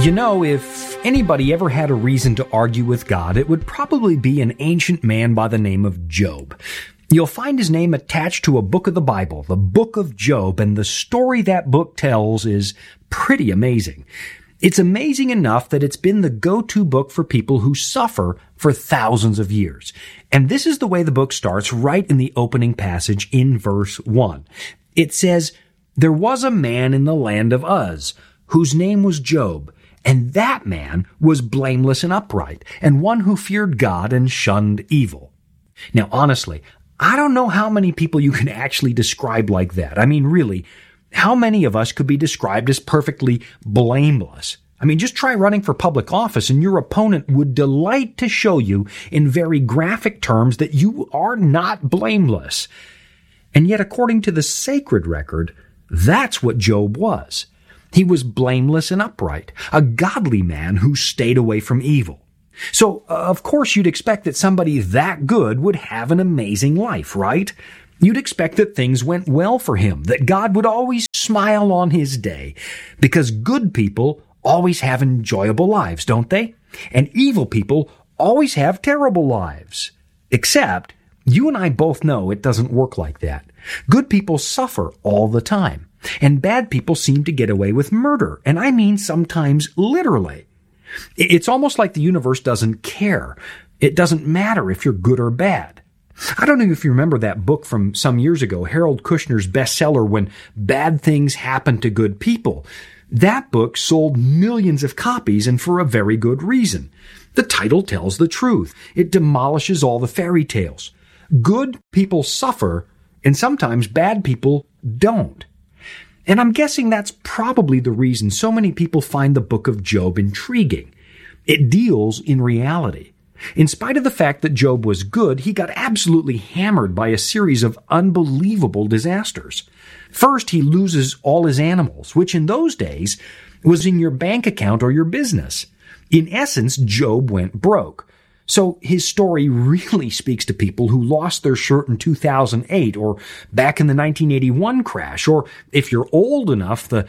You know, if anybody ever had a reason to argue with God, it would probably be an ancient man by the name of Job. You'll find his name attached to a book of the Bible, the Book of Job, and the story that book tells is pretty amazing. It's amazing enough that it's been the go-to book for people who suffer for thousands of years. And this is the way the book starts right in the opening passage in verse 1. It says, "There was a man in the land of Uz, whose name was Job, and that man was blameless and upright, and one who feared God and shunned evil." Now, honestly, I don't know how many people you can actually describe like that. I mean, really, how many of us could be described as perfectly blameless? I mean, just try running for public office and your opponent would delight to show you in very graphic terms that you are not blameless. And yet, according to the sacred record, that's what Job was. He was blameless and upright, a godly man who stayed away from evil. So, of course, you'd expect that somebody that good would have an amazing life, right? You'd expect that things went well for him, that God would always smile on his day, because good people always have enjoyable lives, don't they? And evil people always have terrible lives. Except, you and I both know it doesn't work like that. Good people suffer all the time. And bad people seem to get away with murder, and I mean sometimes literally. It's almost like the universe doesn't care. It doesn't matter if you're good or bad. I don't know if you remember that book from some years ago, Harold Kushner's bestseller, When Bad Things Happen to Good People. That book sold millions of copies, and for a very good reason. The title tells the truth. It demolishes all the fairy tales. Good people suffer, and sometimes bad people don't. And I'm guessing that's probably the reason so many people find the book of Job intriguing. It deals in reality. In spite of the fact that Job was good, he got absolutely hammered by a series of unbelievable disasters. First, he loses all his animals, which in those days was in your bank account or your business. In essence, Job went broke. So his story really speaks to people who lost their shirt in 2008 or back in the 1981 crash, or if you're old enough, the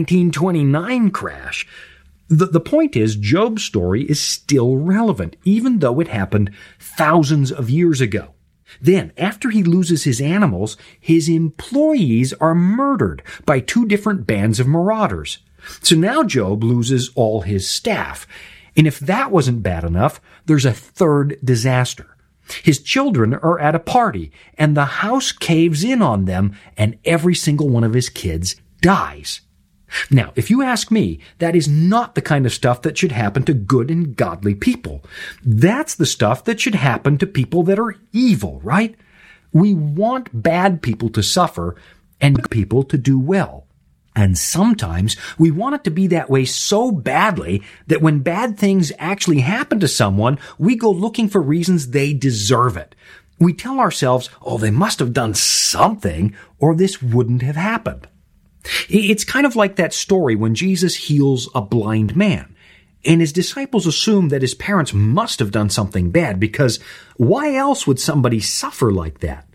1929 crash. The point is, Job's story is still relevant, even though it happened thousands of years ago. Then, after he loses his animals, his employees are murdered by two different bands of marauders. So now Job loses all his staff. And if that wasn't bad enough, there's a third disaster. His children are at a party, and the house caves in on them, and every single one of his kids dies. Now, if you ask me, that is not the kind of stuff that should happen to good and godly people. That's the stuff that should happen to people that are evil, right? We want bad people to suffer and good people to do well. And sometimes we want it to be that way so badly that when bad things actually happen to someone, we go looking for reasons they deserve it. We tell ourselves, oh, they must have done something or this wouldn't have happened. It's kind of like that story when Jesus heals a blind man, and his disciples assume that his parents must have done something bad, because why else would somebody suffer like that?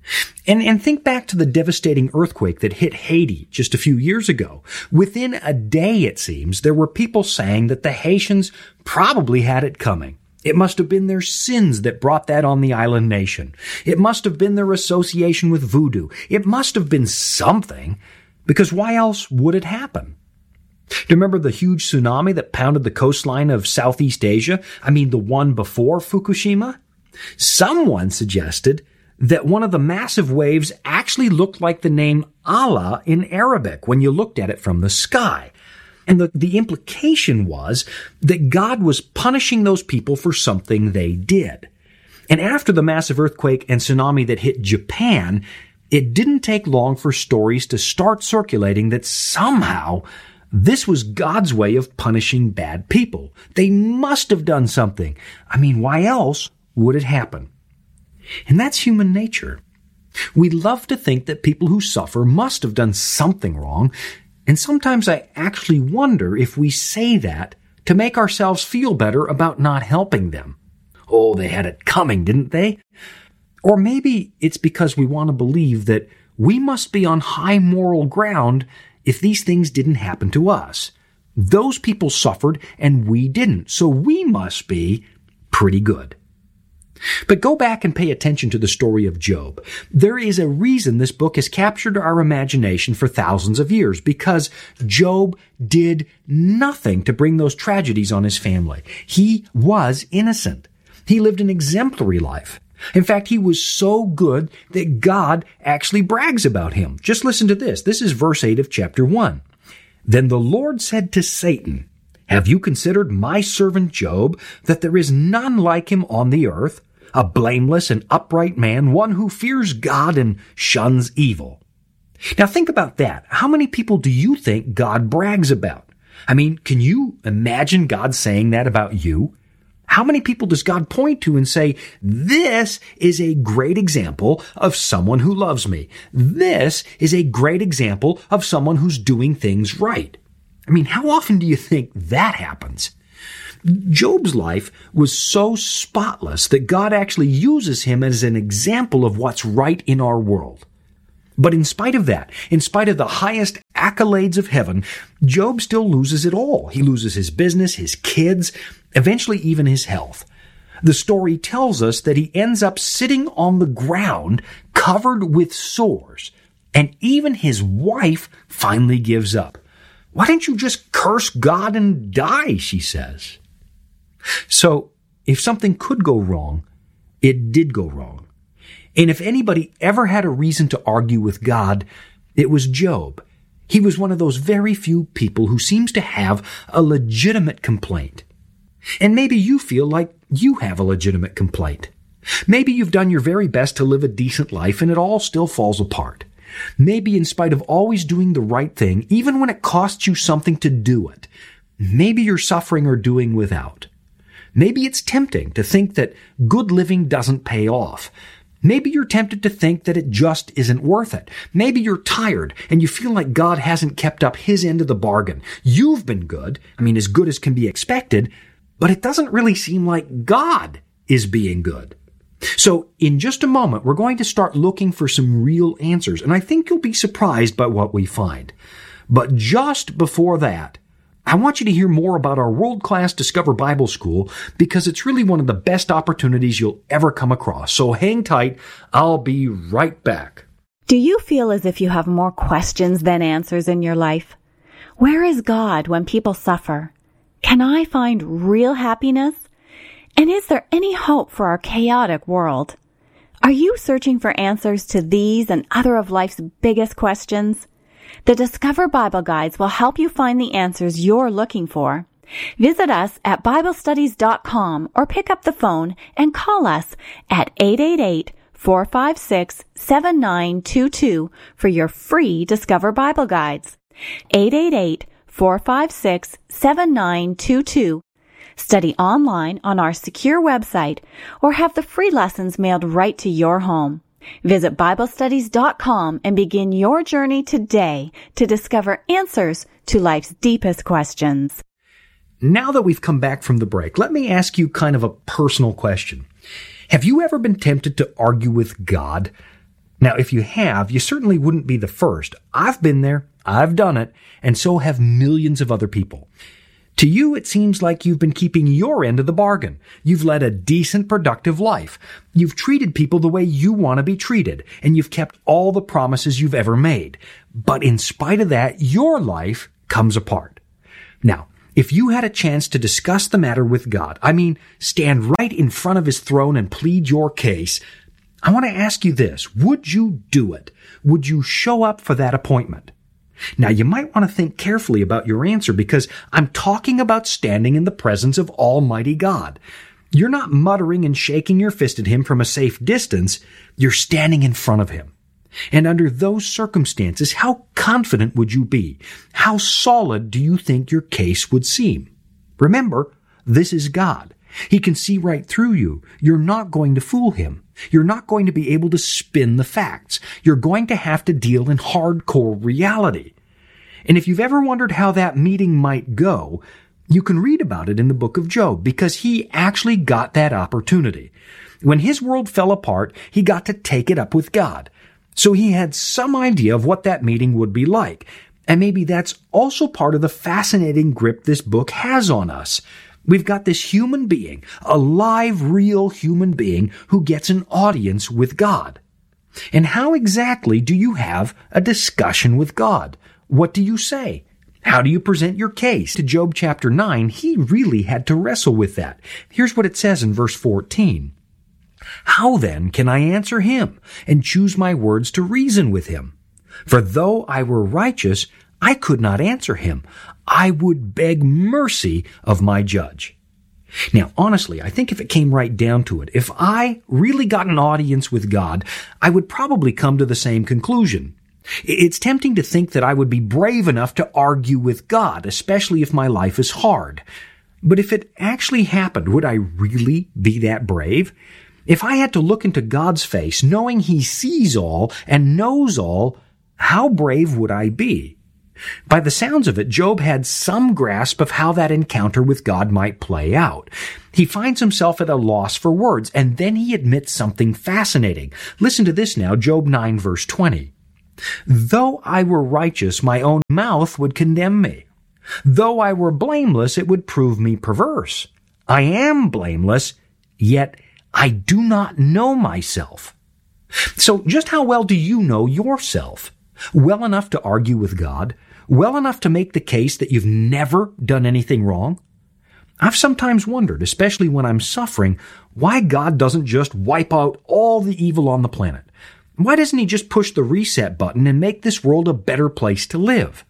And think back to the devastating earthquake that hit Haiti just a few years ago. Within a day, it seems, there were people saying that the Haitians probably had it coming. It must have been their sins that brought that on the island nation. It must have been their association with voodoo. It must have been something, because why else would it happen? Do you remember the huge tsunami that pounded the coastline of Southeast Asia? I mean, the one before Fukushima? Someone suggested that one of the massive waves actually looked like the name Allah in Arabic when you looked at it from the sky. And the implication was that God was punishing those people for something they did. And after the massive earthquake and tsunami that hit Japan, it didn't take long for stories to start circulating that somehow this was God's way of punishing bad people. They must have done something. I mean, why else would it happen? And that's human nature. We love to think that people who suffer must have done something wrong, and sometimes I actually wonder if we say that to make ourselves feel better about not helping them. Oh, they had it coming, didn't they? Or maybe it's because we want to believe that we must be on high moral ground if these things didn't happen to us. Those people suffered and we didn't, so we must be pretty good. But go back and pay attention to the story of Job. There is a reason this book has captured our imagination for thousands of years, because Job did nothing to bring those tragedies on his family. He was innocent. He lived an exemplary life. In fact, he was so good that God actually brags about him. Just listen to this. This is verse 8 of chapter 1. Then the Lord said to Satan, "Have you considered my servant Job, that there is none like him on the earth, a blameless and upright man, one who fears God and shuns evil?" Now think about that. How many people do you think God brags about? I mean, can you imagine God saying that about you? How many people does God point to and say, "This is a great example of someone who loves me. This is a great example of someone who's doing things right"? I mean, how often do you think that happens? Job's life was so spotless that God actually uses him as an example of what's right in our world. But in spite of that, in spite of the highest accolades of heaven, Job still loses it all. He loses his business, his kids, eventually even his health. The story tells us that he ends up sitting on the ground covered with sores, and even his wife finally gives up. "Why don't you just curse God and die?" she says. So, if something could go wrong, it did go wrong. And if anybody ever had a reason to argue with God, it was Job. He was one of those very few people who seems to have a legitimate complaint. And maybe you feel like you have a legitimate complaint. Maybe you've done your very best to live a decent life and it all still falls apart. Maybe in spite of always doing the right thing, even when it costs you something to do it, maybe you're suffering or doing without. Maybe it's tempting to think that good living doesn't pay off. Maybe you're tempted to think that it just isn't worth it. Maybe you're tired and you feel like God hasn't kept up his end of the bargain. You've been good, as good as can be expected, but it doesn't really seem like God is being good. So in just a moment, we're going to start looking for some real answers, and I think you'll be surprised by what we find. But just before that, I want you to hear more about our world-class Discover Bible School, because it's really one of the best opportunities you'll ever come across. So hang tight. I'll be right back. Do you feel as if you have more questions than answers in your life? Where is God when people suffer? Can I find real happiness? And is there any hope for our chaotic world? Are you searching for answers to these and other of life's biggest questions? The Discover Bible Guides will help you find the answers you're looking for. Visit us at BibleStudies.com or pick up the phone and call us at 888-456-7922 for your free Discover Bible Guides. 888-456-7922. Study online on our secure website or have the free lessons mailed right to your home. Visit BibleStudies.com and begin your journey today to discover answers to life's deepest questions. Now that we've come back from the break, let me ask you kind of a personal question. Have you ever been tempted to argue with God? Now, if you have, you certainly wouldn't be the first. I've been there, I've done it, and so have millions of other people. To you, it seems like you've been keeping your end of the bargain. You've led a decent, productive life. You've treated people the way you want to be treated, and you've kept all the promises you've ever made. But in spite of that, your life comes apart. Now, if you had a chance to discuss the matter with God, stand right in front of his throne and plead your case, I want to ask you this. Would you do it? Would you show up for that appointment? Now, you might want to think carefully about your answer, because I'm talking about standing in the presence of Almighty God. You're not muttering and shaking your fist at him from a safe distance. You're standing in front of him. And under those circumstances, how confident would you be? How solid do you think your case would seem? Remember, this is God. He can see right through you. You're not going to fool him. You're not going to be able to spin the facts. You're going to have to deal in hardcore reality. And if you've ever wondered how that meeting might go, you can read about it in the book of Job, because he actually got that opportunity. When his world fell apart, he got to take it up with God. So he had some idea of what that meeting would be like. And maybe that's also part of the fascinating grip this book has on us. We've got this human being, a live, real human being who gets an audience with God. And how exactly do you have a discussion with God? What do you say? How do you present your case? To Job chapter 9, he really had to wrestle with that. Here's what it says in verse 14. How then can I answer him and choose my words to reason with him? For though I were righteous, I could not answer him. I would beg mercy of my judge. Now, honestly, I think if it came right down to it, if I really got an audience with God, I would probably come to the same conclusion. It's tempting to think that I would be brave enough to argue with God, especially if my life is hard. But if it actually happened, would I really be that brave? If I had to look into God's face, knowing He sees all and knows all, how brave would I be? By the sounds of it, Job had some grasp of how that encounter with God might play out. He finds himself at a loss for words, and then he admits something fascinating. Listen to this now, Job 9 verse 20. Though I were righteous, my own mouth would condemn me. Though I were blameless, it would prove me perverse. I am blameless, yet I do not know myself. So just how well do you know yourself? Well enough to argue with God? Well enough to make the case that you've never done anything wrong? I've sometimes wondered, especially when I'm suffering, why God doesn't just wipe out all the evil on the planet. Why doesn't He just push the reset button and make this world a better place to live?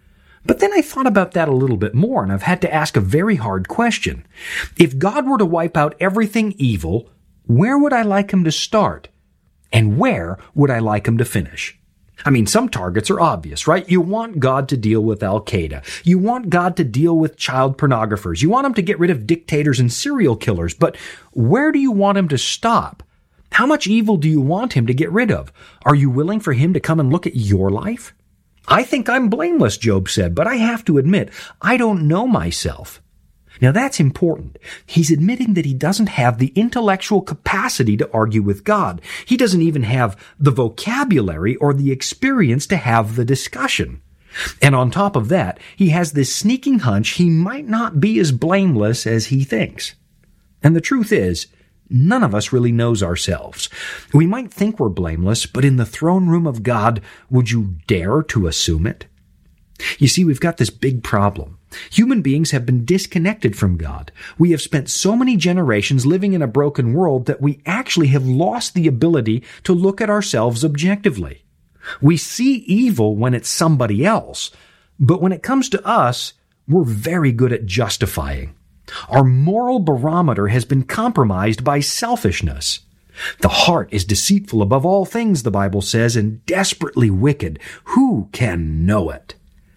But then I thought about that a little bit more, and I've had to ask a very hard question. If God were to wipe out everything evil, where would I like Him to start? And where would I like Him to finish? I mean, some targets are obvious, right? You want God to deal with Al-Qaeda. You want God to deal with child pornographers. You want Him to get rid of dictators and serial killers. But where do you want Him to stop? How much evil do you want Him to get rid of? Are you willing for Him to come and look at your life? I think I'm blameless, Job said, but I have to admit, I don't know myself. Now that's important. He's admitting that he doesn't have the intellectual capacity to argue with God. He doesn't even have the vocabulary or the experience to have the discussion. And on top of that, he has this sneaking hunch he might not be as blameless as he thinks. And the truth is, none of us really knows ourselves. We might think we're blameless, but in the throne room of God, would you dare to assume it? You see, we've got this big problem. Human beings have been disconnected from God. We have spent so many generations living in a broken world that we actually have lost the ability to look at ourselves objectively. We see evil when it's somebody else, but when it comes to us, we're very good at justifying. Our moral barometer has been compromised by selfishness. The heart is deceitful above all things, the Bible says, and desperately wicked. Who can know it?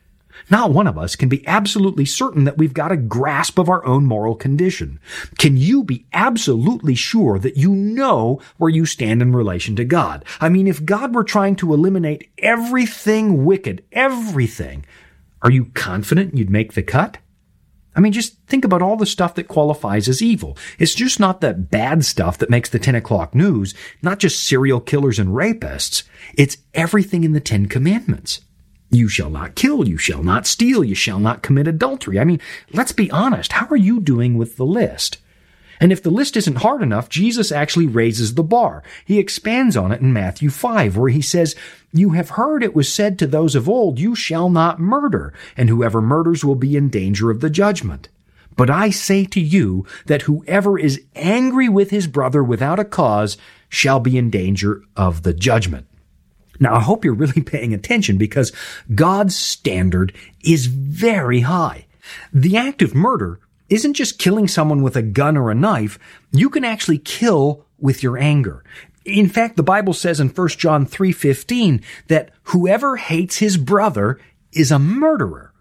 Not one of us can be absolutely certain that we've got a grasp of our own moral condition. Can you be absolutely sure that you know where you stand in relation to God? I mean, if God were trying to eliminate everything wicked, everything, are you confident you'd make the cut? I mean, just think about all the stuff that qualifies as evil. It's just not that bad stuff that makes the 10 o'clock news, not just serial killers and rapists. It's everything in the 10 Commandments. You shall not kill, you shall not steal, you shall not commit adultery. I mean, let's be honest. How are you doing with the list? And if the list isn't hard enough, Jesus actually raises the bar. He expands on it in Matthew 5, where he says, "You have heard it was said to those of old, you shall not murder, and whoever murders will be in danger of the judgment. But I say to you that whoever is angry with his brother without a cause shall be in danger of the judgment." Now, I hope you're really paying attention because God's standard is very high. The act of murder isn't just killing someone with a gun or a knife. You can actually kill with your anger. In fact, the Bible says in 1 John 3:15 that whoever hates his brother is a murderer.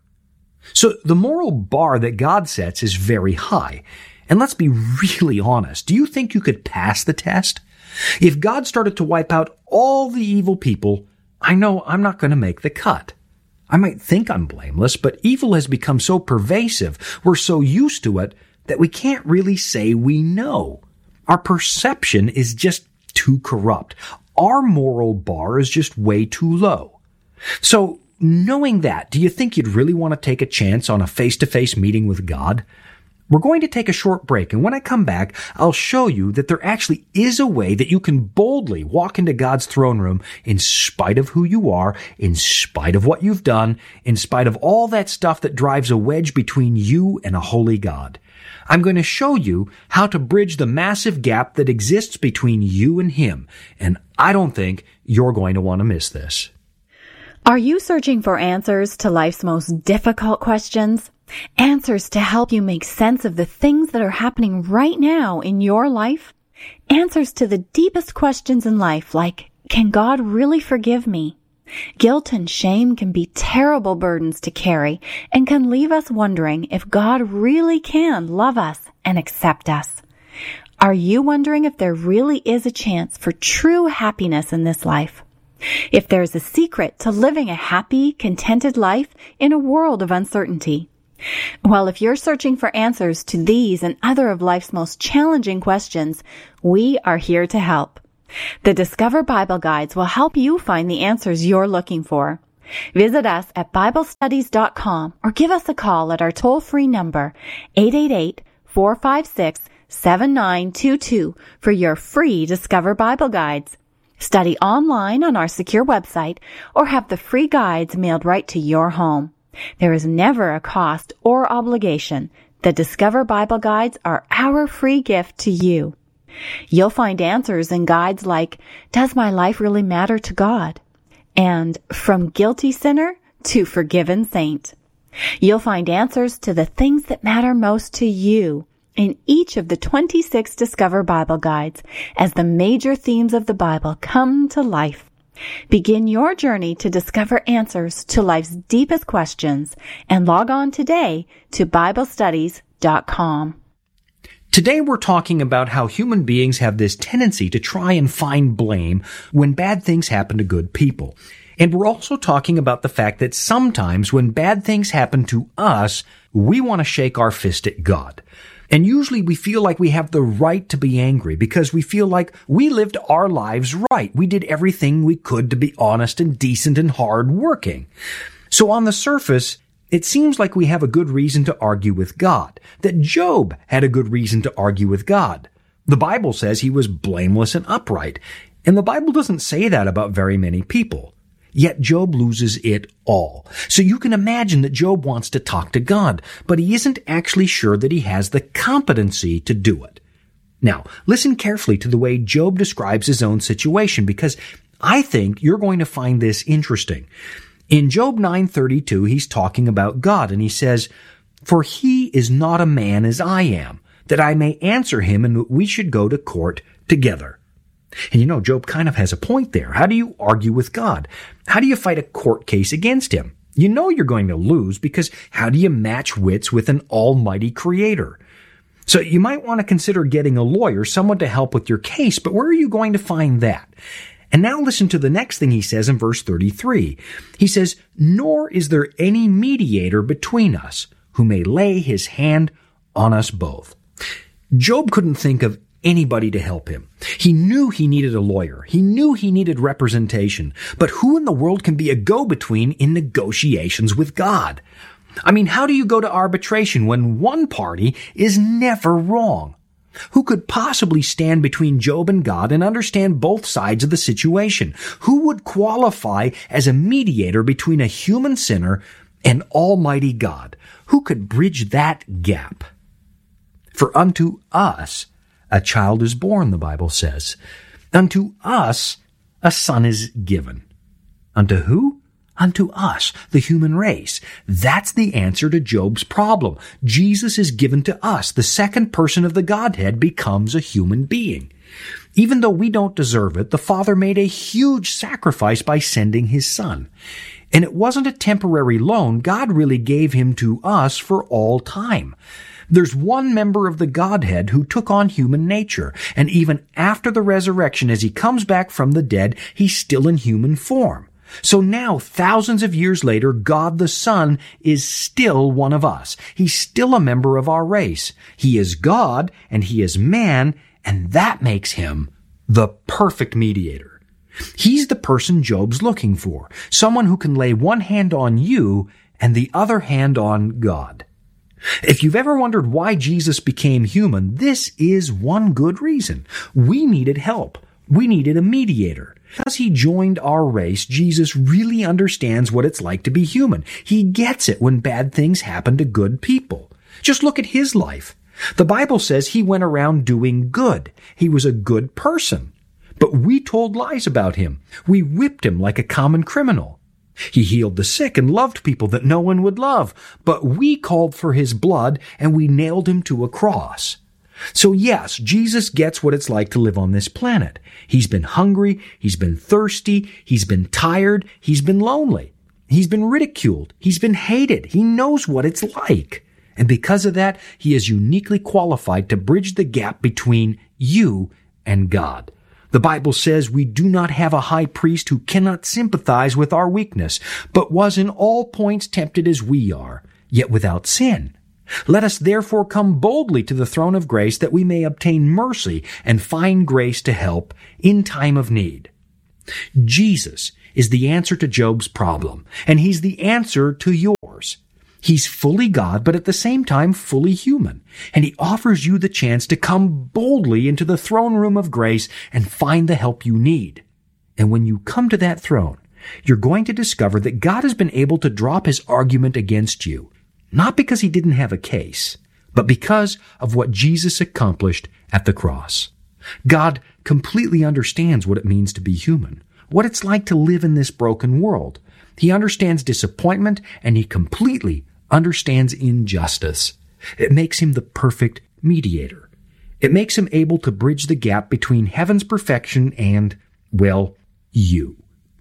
So the moral bar that God sets is very high. And let's be really honest. Do you think you could pass the test? If God started to wipe out all the evil people, I know I'm not going to make the cut. I might think I'm blameless, but evil has become so pervasive, we're so used to it, that we can't really say we know. Our perception is just too corrupt. Our moral bar is just way too low. So knowing that, do you think you'd really want to take a chance on a face-to-face meeting with God? We're going to take a short break, and when I come back, I'll show you that there actually is a way that you can boldly walk into God's throne room in spite of who you are, in spite of what you've done, in spite of all that stuff that drives a wedge between you and a holy God. I'm going to show you how to bridge the massive gap that exists between you and Him, and I don't think you're going to want to miss this. Are you searching for answers to life's most difficult questions? Answers to help you make sense of the things that are happening right now in your life? Answers to the deepest questions in life, like, can God really forgive me? Guilt and shame can be terrible burdens to carry and can leave us wondering if God really can love us and accept us. Are you wondering if there really is a chance for true happiness in this life? If there's a secret to living a happy, contented life in a world of uncertainty? Well, if you're searching for answers to these and other of life's most challenging questions, we are here to help. The Discover Bible Guides will help you find the answers you're looking for. Visit us at BibleStudies.com or give us a call at our toll-free number, 888-456-7922, for your free Discover Bible Guides. Study online on our secure website or have the free guides mailed right to your home. There is never a cost or obligation. The Discover Bible Guides are our free gift to you. You'll find answers in guides like, does my life really matter to God? And from guilty sinner to forgiven saint. You'll find answers to the things that matter most to you in each of the 26 Discover Bible Guides as the major themes of the Bible come to life. Begin your journey to discover answers to life's deepest questions and log on today to BibleStudies.com. Today we're talking about how human beings have this tendency to try and find blame when bad things happen to good people. And we're also talking about the fact that sometimes when bad things happen to us, we want to shake our fist at God. And usually we feel like we have the right to be angry because we feel like we lived our lives right. We did everything we could to be honest and decent and hard-working. So on the surface, it seems like we have a good reason to argue with God, that Job had a good reason to argue with God. The Bible says he was blameless and upright, and the Bible doesn't say that about very many people. Yet Job loses it all. So you can imagine that Job wants to talk to God, but he isn't actually sure that he has the competency to do it. Now, listen carefully to the way Job describes his own situation, because I think you're going to find this interesting. In Job 9:32, he's talking about God, and he says, "For he is not a man as I am, that I may answer him, and we should go to court together." And you know, Job kind of has a point there. How do you argue with God? How do you fight a court case against him? You know you're going to lose, because how do you match wits with an almighty creator? So you might want to consider getting a lawyer, someone to help with your case, but where are you going to find that? And now listen to the next thing he says in verse 33. He says, "Nor is there any mediator between us who may lay his hand on us both." Job couldn't think of anybody to help him. He knew he needed a lawyer. He knew he needed representation. But who in the world can be a go-between in negotiations with God? I mean, how do you go to arbitration when one party is never wrong? Who could possibly stand between Job and God and understand both sides of the situation? Who would qualify as a mediator between a human sinner and Almighty God? Who could bridge that gap? For unto us a child is born, the Bible says. Unto us a son is given. Unto who? Unto us, the human race. That's the answer to Job's problem. Jesus is given to us. The second person of the Godhead becomes a human being. Even though we don't deserve it, the Father made a huge sacrifice by sending his Son. And it wasn't a temporary loan. God really gave him to us for all time. There's one member of the Godhead who took on human nature, and even after the resurrection, as he comes back from the dead, he's still in human form. So now, thousands of years later, God the Son is still one of us. He's still a member of our race. He is God, and he is man, and that makes him the perfect mediator. He's the person Job's looking for, someone who can lay one hand on you and the other hand on God. If you've ever wondered why Jesus became human, this is one good reason. We needed help. We needed a mediator. As he joined our race, Jesus really understands what it's like to be human. He gets it when bad things happen to good people. Just look at his life. The Bible says he went around doing good. He was a good person. But we told lies about him. We whipped him like a common criminal. He healed the sick and loved people that no one would love. But we called for his blood and we nailed him to a cross. So yes, Jesus gets what it's like to live on this planet. He's been hungry, he's been thirsty, he's been tired, he's been lonely. He's been ridiculed, he's been hated. He knows what it's like. And because of that, he is uniquely qualified to bridge the gap between you and God. The Bible says we do not have a high priest who cannot sympathize with our weakness, but was in all points tempted as we are, yet without sin. Let us therefore come boldly to the throne of grace that we may obtain mercy and find grace to help in time of need. Jesus is the answer to Job's problem, and he's the answer to yours. He's fully God, but at the same time fully human. And he offers you the chance to come boldly into the throne room of grace and find the help you need. And when you come to that throne, you're going to discover that God has been able to drop his argument against you, not because he didn't have a case, but because of what Jesus accomplished at the cross. God completely understands what it means to be human, what it's like to live in this broken world. He understands disappointment, and he completely understands injustice. It makes him the perfect mediator. It makes him able to bridge the gap between heaven's perfection and, well, you.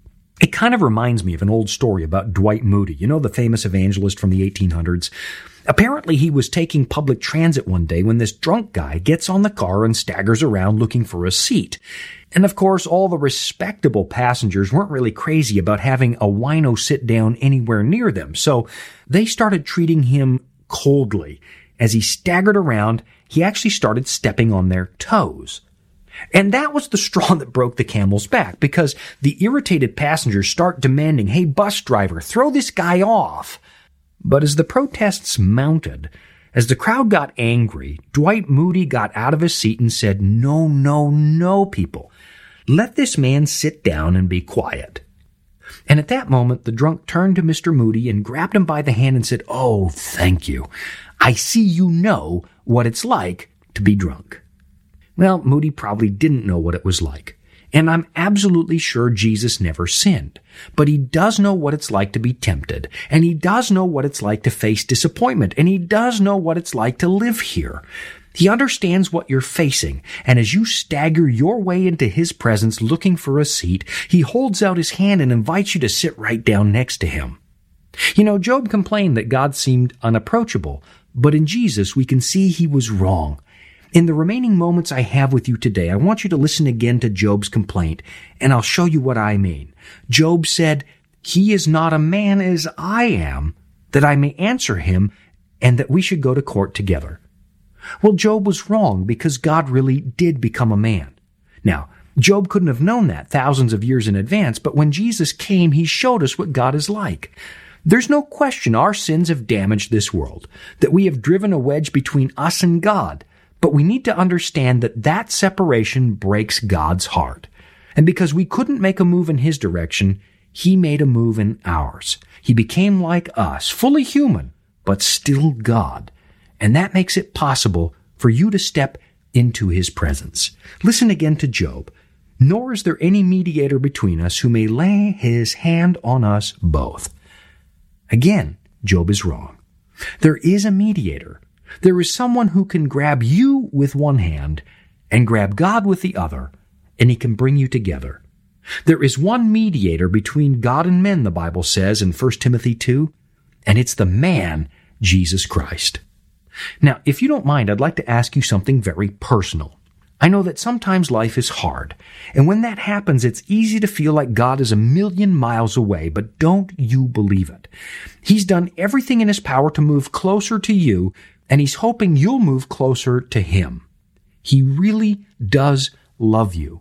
It kind of reminds me of an old story about Dwight Moody, the famous evangelist from the 1800s. Apparently, he was taking public transit one day when this drunk guy gets on the car and staggers around looking for a seat. And of course, all the respectable passengers weren't really crazy about having a wino sit down anywhere near them, so they started treating him coldly. As he staggered around, he actually started stepping on their toes. And that was the straw that broke the camel's back, because the irritated passengers start demanding, "Hey, bus driver, throw this guy off." But as the protests mounted, as the crowd got angry, Dwight Moody got out of his seat and said, "No, no, no, people. Let this man sit down and be quiet." And at that moment, the drunk turned to Mr. Moody and grabbed him by the hand and said, "Oh, thank you. I see you know what it's like to be drunk." Well, Moody probably didn't know what it was like. And I'm absolutely sure Jesus never sinned. But he does know what it's like to be tempted. And he does know what it's like to face disappointment. And he does know what it's like to live here. He understands what you're facing. And as you stagger your way into his presence looking for a seat, he holds out his hand and invites you to sit right down next to him. Job complained that God seemed unapproachable. But in Jesus, we can see he was wrong. In the remaining moments I have with you today, I want you to listen again to Job's complaint, and I'll show you what I mean. Job said, "He is not a man as I am, that I may answer him, and that we should go to court together." Well, Job was wrong, because God really did become a man. Now, Job couldn't have known that thousands of years in advance, but when Jesus came, he showed us what God is like. There's no question our sins have damaged this world, that we have driven a wedge between us and God. But we need to understand that that separation breaks God's heart. And because we couldn't make a move in his direction, he made a move in ours. He became like us, fully human, but still God. And that makes it possible for you to step into his presence. Listen again to Job. "Nor is there any mediator between us who may lay his hand on us both." Again, Job is wrong. There is a mediator. There is someone who can grab you with one hand and grab God with the other, and he can bring you together. There is one mediator between God and men, the Bible says in 1 Timothy 2, and it's the man, Jesus Christ. Now, if you don't mind, I'd like to ask you something very personal. I know that sometimes life is hard, and when that happens, it's easy to feel like God is a million miles away, but don't you believe it. He's done everything in his power to move closer to you, and he's hoping you'll move closer to him. He really does love you.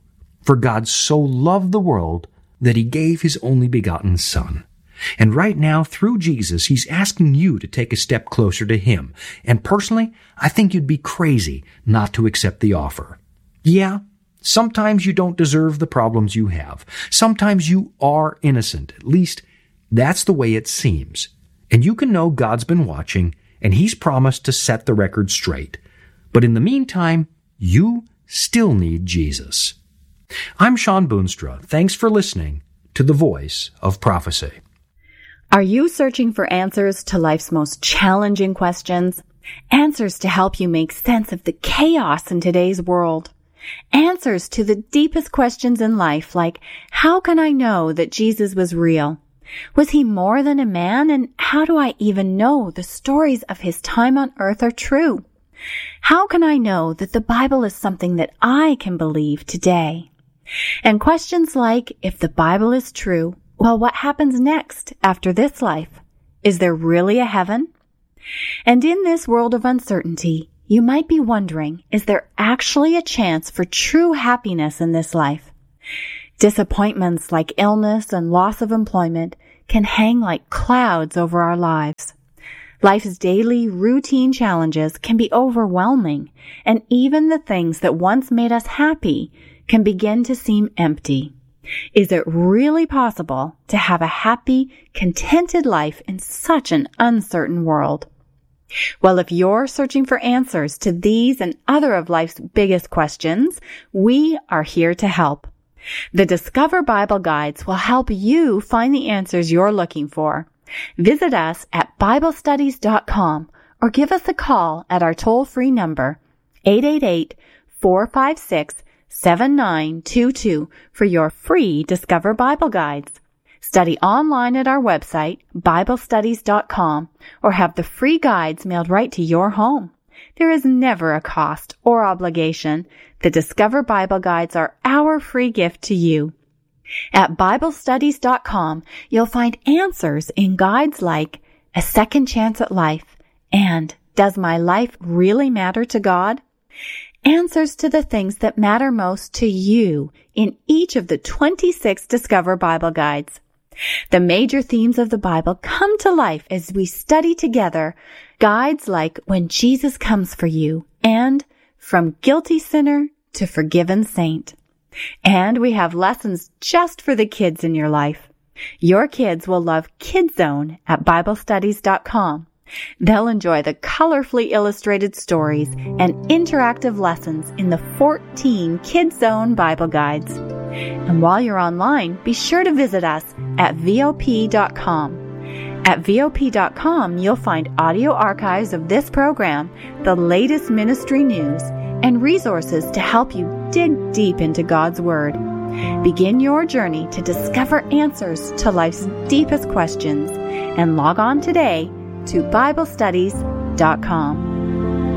For God so loved the world that he gave his only begotten Son. And right now, through Jesus, he's asking you to take a step closer to him. And personally, I think you'd be crazy not to accept the offer. Yeah, sometimes you don't deserve the problems you have. Sometimes you are innocent. At least, that's the way it seems. And you can know God's been watching, and he's promised to set the record straight. But in the meantime, you still need Jesus. I'm Sean Boonstra. Thanks for listening to The Voice of Prophecy. Are you searching for answers to life's most challenging questions? Answers to help you make sense of the chaos in today's world? Answers to the deepest questions in life, like, how can I know that Jesus was real? Was he more than a man? And how do I even know the stories of his time on earth are true? How can I know that the Bible is something that I can believe today? And questions like, if the Bible is true, well, what happens next after this life? Is there really a heaven? And in this world of uncertainty, you might be wondering, is there actually a chance for true happiness in this life? Disappointments like illness and loss of employment can hang like clouds over our lives. Life's daily routine challenges can be overwhelming, and even the things that once made us happy can begin to seem empty. Is it really possible to have a happy, contented life in such an uncertain world? Well, if you're searching for answers to these and other of life's biggest questions, we are here to help. The Discover Bible Guides will help you find the answers you're looking for. Visit us at BibleStudies.com or give us a call at our toll-free number, 888-456-7922 for your free Discover Bible Guides. Study online at our website, BibleStudies.com, or have the free guides mailed right to your home. There is never a cost or obligation. The Discover Bible Guides are our free gift to you. At BibleStudies.com, you'll find answers in guides like A Second Chance at Life and Does My Life Really Matter to God? Answers to the things that matter most to you in each of the 26 Discover Bible Guides. The major themes of the Bible come to life as we study together guides like When Jesus Comes for You and From Guilty Sinner to Forgiven Saint. And we have lessons just for the kids in your life. Your kids will love Kid Zone at BibleStudies.com. They'll enjoy the colorfully illustrated stories and interactive lessons in the 14 Kid Zone Bible Guides. And while you're online, be sure to visit us at VOP.com. At VOP.com, you'll find audio archives of this program, the latest ministry news, and resources to help you dig deep into God's Word. Begin your journey to discover answers to life's deepest questions and log on today to BibleStudies.com.